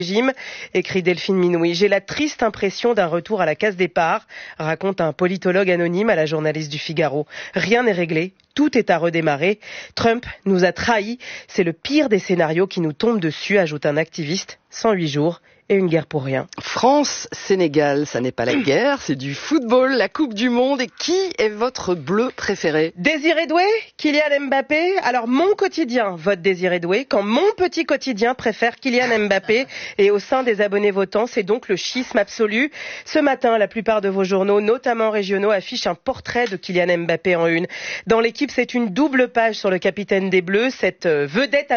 régime, écrit Delphine Minouy. J'ai la triste impression d'un retour à la case départ, raconte un politologue anonyme à la journaliste du Figaro. Rien n'est réglé, tout est à redémarrer. Trump nous a trahis, c'est le pire des scénarios qui nous tombe dessus, ajoute un activiste. 108 jours et une guerre pour rien. France-Sénégal, ça n'est pas la guerre, c'est du football, la Coupe du Monde. Et qui est votre bleu préféré? Désiré Doué, Kylian Mbappé. Alors mon quotidien vote Désiré Doué, quand mon petit quotidien préfère Kylian Mbappé. Et au sein des abonnés votants, c'est donc le schisme absolu. Ce matin, la plupart de vos journaux, notamment régionaux, affichent un portrait de Kylian Mbappé en une. Dans l'équipe, c'est une double page sur le capitaine des Bleus, cette vedette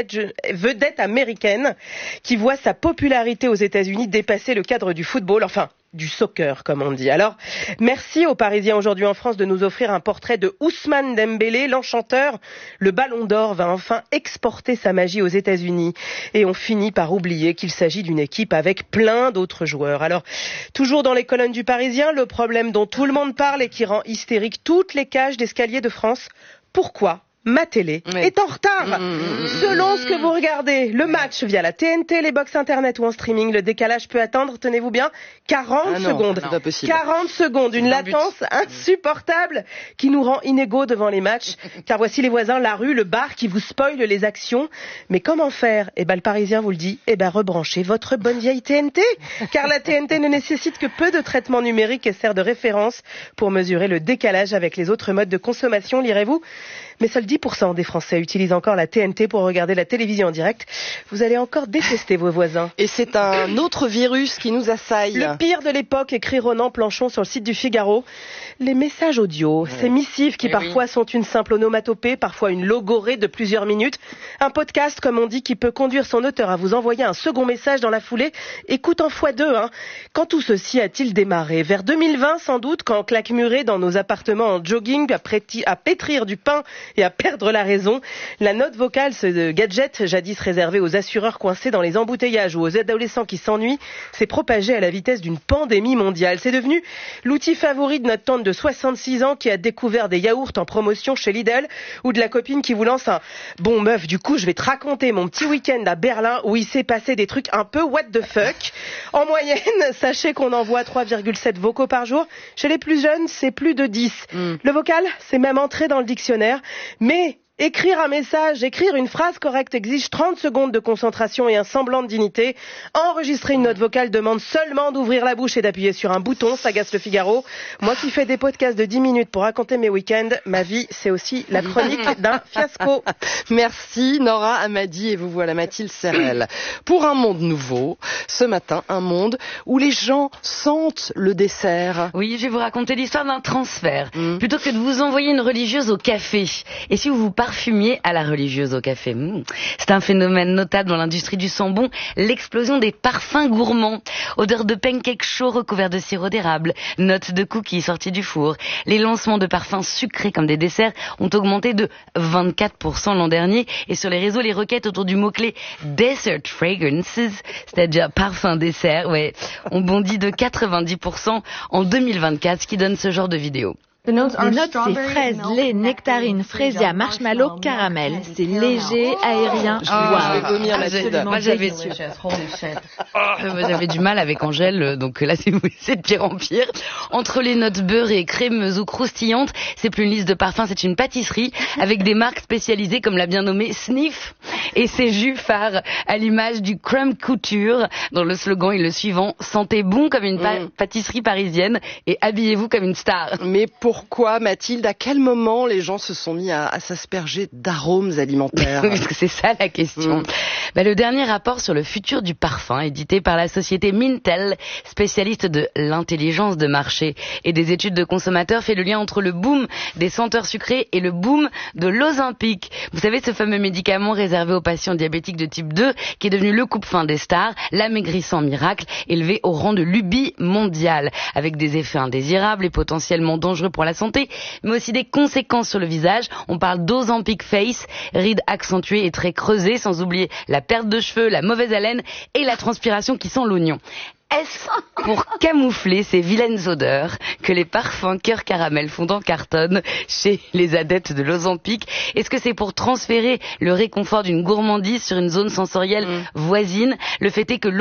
américaine qui voit sa popularité aux États-Unis dépasser le cadre du football, enfin du soccer comme on dit. Alors, merci aux Parisiens aujourd'hui en France de nous offrir un portrait de Ousmane Dembélé, l'enchanteur. Le Ballon d'Or va enfin exporter sa magie aux États-Unis et on finit par oublier qu'il s'agit d'une équipe avec plein d'autres joueurs. Alors, toujours dans les colonnes du Parisien, le problème dont tout le monde parle et qui rend hystérique toutes les cages d'escalier de France. Pourquoi ma télé est en retard? Selon ce que vous regardez, le match via la TNT, les box internet ou en streaming, le décalage peut attendre, tenez-vous bien, 40 secondes. C'est pas possible. 40 secondes, une latence insupportable qui nous rend inégaux devant les matchs. Car voici les voisins, la rue, le bar qui vous spoilent les actions. Mais comment faire? Eh ben, le Parisien vous le dit, rebranchez votre bonne vieille TNT. Car la TNT ne nécessite que peu de traitement numérique et sert de référence pour mesurer le décalage avec les autres modes de consommation, lirez-vous. Mais seuls 10% des Français utilisent encore la TNT pour regarder la télévision en direct. Vous allez encore détester vos voisins. Et c'est un autre virus qui nous assaille. Le pire de l'époque, écrit Ronan Planchon sur le site du Figaro. Les messages audio, ces missives qui parfois sont une simple onomatopée, parfois une logorée de plusieurs minutes. Un podcast, comme on dit, qui peut conduire son auteur à vous envoyer un second message dans la foulée. Écoute en x2, Quand tout ceci a-t-il démarré? Vers 2020, sans doute, quand on claque muré dans nos appartements en jogging, à pétrir du pain et à perdre la raison. La note vocale, ce gadget jadis réservé aux assureurs coincés dans les embouteillages ou aux adolescents qui s'ennuient, s'est propagé à la vitesse d'une pandémie mondiale. C'est devenu l'outil favori de notre tante de 66 ans qui a découvert des yaourts en promotion chez Lidl ou de la copine qui vous lance un « Bon meuf, du coup je vais te raconter mon petit week-end à Berlin où il s'est passé des trucs un peu what the fuck ». En moyenne, sachez qu'on envoie 3,7 vocaux par jour. Chez les plus jeunes, c'est plus de 10. Le vocal, c'est même entré dans le dictionnaire. Mais écrire un message, écrire une phrase correcte exige 30 secondes de concentration et un semblant de dignité. Enregistrer une note vocale demande seulement d'ouvrir la bouche et d'appuyer sur un bouton, s'agace le Figaro. Moi qui fais des podcasts de 10 minutes pour raconter mes week-ends, ma vie, c'est aussi la chronique d'un fiasco. Merci Nora Amadi et vous voilà Mathilde Serrel. Pour un monde nouveau, ce matin, un monde où les gens sentent le dessert. Oui, je vais vous raconter l'histoire d'un transfert. Plutôt que de vous envoyer une religieuse au café. Et si vous parfumier à la religieuse au café. C'est un phénomène notable dans l'industrie du sambon, l'explosion des parfums gourmands. Odeur de pancake chaud recouvert de sirop d'érable, notes de cookies sorties du four. Les lancements de parfums sucrés comme des desserts ont augmenté de 24% l'an dernier. Et sur les réseaux, les requêtes autour du mot-clé Dessert Fragrances, c'est-à-dire parfum dessert, ont bondi de 90% en 2024, ce qui donne ce genre de vidéo. Les notes, c'est fraises, lait, nectarine, frésia, marshmallow, caramel. C'est léger, aérien. Moi, j'avais du mal avec Angèle, donc là, c'est de pire en pire. Entre les notes beurrées, crémeuses ou croustillantes, c'est plus une liste de parfums, c'est une pâtisserie avec des marques spécialisées comme la bien nommée Sniff et ses jus phares à l'image du crème couture, dont le slogan est le suivant: sentez bon comme une pâtisserie parisienne et habillez-vous comme une star. Mais pourquoi, Mathilde, à quel moment les gens se sont mis à s'asperger d'arômes alimentaires? Parce que c'est ça la question. Le dernier rapport sur le futur du parfum, édité par la société Mintel, spécialiste de l'intelligence de marché et des études de consommateurs, fait le lien entre le boom des senteurs sucrées et le boom de l'Ozempic. Vous savez, ce fameux médicament réservé aux patients diabétiques de type 2, qui est devenu le coupe-faim des stars, l'amaigrissant miracle, élevé au rang de lubie mondiale, avec des effets indésirables et potentiellement dangereux pour la santé, mais aussi des conséquences sur le visage. On parle d'Ozempic Face, rides accentuées et traits creusés, sans oublier la perte de cheveux, la mauvaise haleine et la transpiration qui sent l'oignon. Est-ce pour camoufler ces vilaines odeurs que les parfums cœur caramel fondant cartonnent chez les adeptes de l'Ozempic? Est-ce que c'est pour transférer le réconfort d'une gourmandise sur une zone sensorielle voisine? Le fait est que